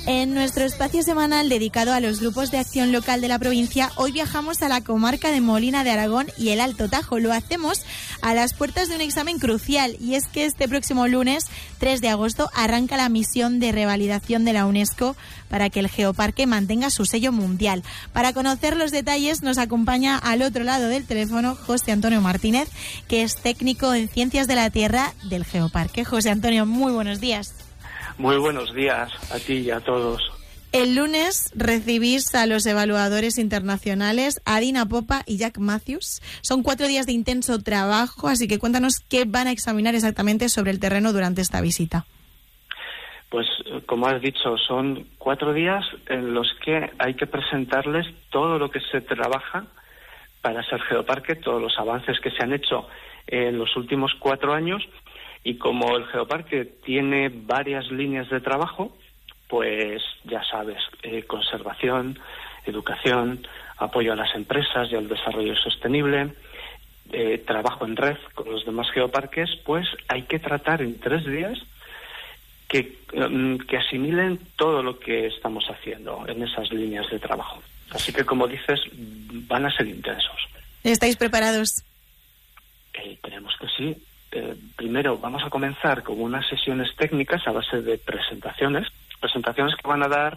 En nuestro espacio semanal dedicado a los grupos de acción local de la provincia, hoy viajamos a la comarca de Molina de Aragón y el Alto Tajo. Lo hacemos a las puertas de un examen crucial, y es que este próximo lunes, 3 de agosto, arranca la misión de revalidación de la UNESCO para que el Geoparque mantenga su sello mundial. Para conocer los detalles nos acompaña al otro lado del teléfono José Antonio Martínez, que es técnico en Ciencias de la Tierra del Geoparque. José Antonio, muy buenos días. Muy buenos días a ti y a todos. El lunes recibís a los evaluadores internacionales, Adina Popa y Jack Matthews. Son 4 días de intenso trabajo, así que cuéntanos qué van a examinar exactamente sobre el terreno durante esta visita. Pues, como has dicho, son 4 días en los que hay que presentarles todo lo que se trabaja para ser Geoparque, todos los avances que se han hecho en los últimos 4 años. Y como el Geoparque tiene varias líneas de trabajo, pues ya sabes, conservación, educación, apoyo a las empresas y al desarrollo sostenible, trabajo en red con los demás geoparques, pues hay que tratar en 3 días que asimilen todo lo que estamos haciendo en esas líneas de trabajo. Así que, como dices, van a ser intensos. ¿Estáis preparados? Tenemos que sí. Primero vamos a comenzar con unas sesiones técnicas a base de presentaciones que van a dar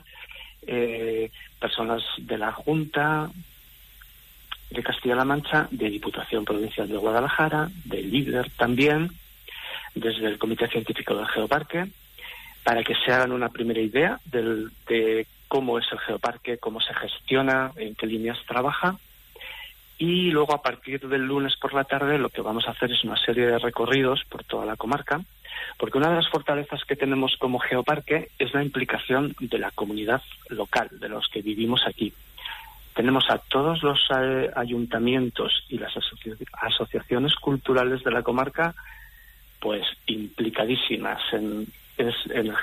personas de la Junta de Castilla-La Mancha, de Diputación Provincial de Guadalajara, de LIDER también, desde el Comité Científico del Geoparque, para que se hagan una primera idea de cómo es el Geoparque, cómo se gestiona, en qué líneas trabaja. Y luego, a partir del lunes por la tarde, lo que vamos a hacer es una serie de recorridos por toda la comarca, porque una de las fortalezas que tenemos como geoparque es la implicación de la comunidad local, de los que vivimos aquí. Tenemos a todos los ayuntamientos y las asociaciones culturales de la comarca, pues implicadísimas en el